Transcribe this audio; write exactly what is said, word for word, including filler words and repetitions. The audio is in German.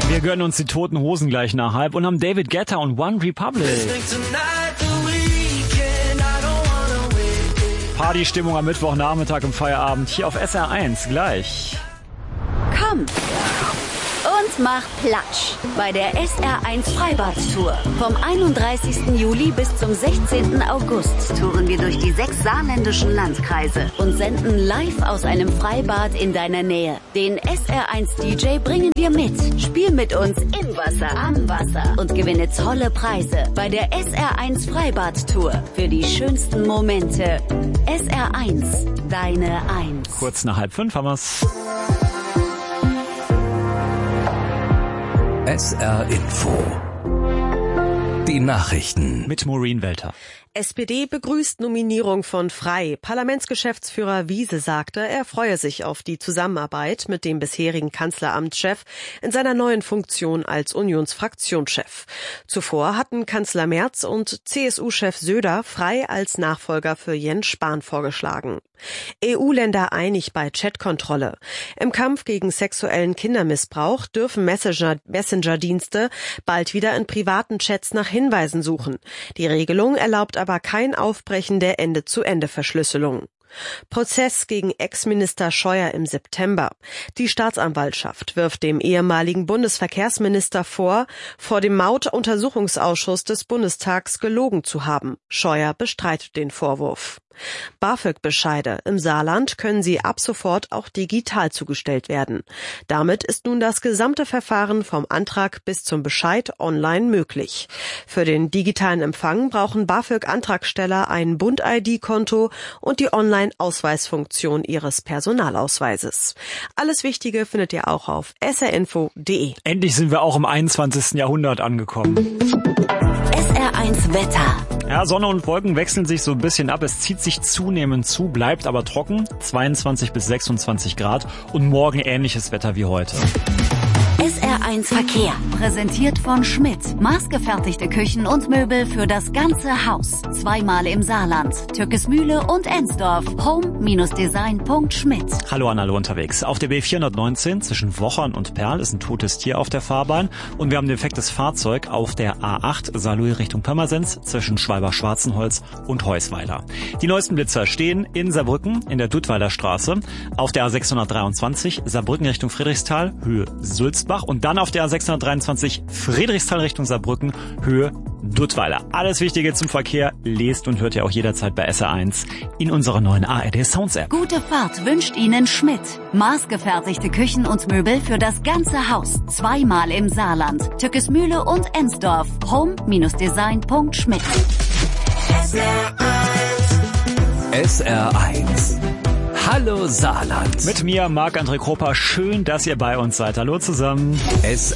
Wir gönnen uns die Toten Hosen gleich nach halb und haben David Guetta und One Republic. Partystimmung am Mittwochnachmittag im Feierabend hier auf S R eins gleich. Komm und mach Platsch bei der S R eins Freibad-Tour. Vom einunddreißigsten Juli bis zum sechzehnten August touren wir durch die sechs saarländischen Landkreise und senden live aus einem Freibad in deiner Nähe. Den S R eins D J bringen wir mit. Spiel mit uns im Wasser, am Wasser und gewinne tolle Preise bei der S R eins Freibad-Tour für die schönsten Momente. S R eins, deine Eins. Kurz nach halb fünf haben wir's. S R Info. Die Nachrichten. Mit Maureen Welter. S P D begrüßt Nominierung von Frey. Parlamentsgeschäftsführer Wiese sagte, er freue sich auf die Zusammenarbeit mit dem bisherigen Kanzleramtschef in seiner neuen Funktion als Unionsfraktionschef. Zuvor hatten Kanzler Merz und C S U-Chef Söder Frey als Nachfolger für Jens Spahn vorgeschlagen. E U-Länder einig bei Chatkontrolle. Im Kampf gegen sexuellen Kindermissbrauch dürfen Messenger, Messenger-Dienste bald wieder in privaten Chats nach Hinweisen suchen. Die Regelung erlaubt aber kein Aufbrechen der Ende-zu-Ende-Verschlüsselung. Prozess gegen Ex-Minister Scheuer im September. Die Staatsanwaltschaft wirft dem ehemaligen Bundesverkehrsminister vor, vor dem Maut-Untersuchungsausschuss des Bundestags gelogen zu haben. Scheuer bestreitet den Vorwurf. BAföG-Bescheide im Saarland können sie ab sofort auch digital zugestellt werden. Damit ist nun das gesamte Verfahren vom Antrag bis zum Bescheid online möglich. Für den digitalen Empfang brauchen BAföG-Antragsteller ein Bund-I D-Konto und die Online-Ausweisfunktion ihres Personalausweises. Alles Wichtige findet ihr auch auf s r info punkt d e. Endlich sind wir auch im einundzwanzigsten Jahrhundert angekommen. S R eins Wetter. Ja, Sonne und Wolken wechseln sich so ein bisschen ab. Es zieht sich zunehmend zu, bleibt aber trocken. zweiundzwanzig bis sechsundzwanzig Grad und morgen ähnliches Wetter wie heute. S R eins Verkehr. Präsentiert von Schmidt. Maßgefertigte Küchen und Möbel für das ganze Haus. Zweimal im Saarland. Türkesmühle und Ensdorf. home Design punkt schmidt. Hallo an alle unterwegs. Auf der B vierhundertneunzehn zwischen Wochern und Perl ist ein totes Tier auf der Fahrbahn. Und wir haben ein defektes Fahrzeug auf der A acht Saarlouis Richtung Pirmasens zwischen Schwalbach-Schwarzenholz und Heusweiler. Die neuesten Blitzer stehen in Saarbrücken in der Duttweiler Straße. Auf der A sechshundertdreiundzwanzig Saarbrücken Richtung Friedrichsthal, Höhe Sulzbach. Und dann auf der A sechshundertdreiundzwanzig Friedrichsthal Richtung Saarbrücken, Höhe Duttweiler. Alles Wichtige zum Verkehr lest und hört ihr auch jederzeit bei S R eins in unserer neuen A R D Sounds App. Gute Fahrt wünscht Ihnen Schmidt. Maßgefertigte Küchen und Möbel für das ganze Haus. Zweimal im Saarland. Türkesmühle und Ensdorf. home Design punkt schmidt. S R eins. S R eins. Hallo Saarland. Mit mir, Marc-André Kropper. Schön, dass ihr bei uns seid. Hallo zusammen. S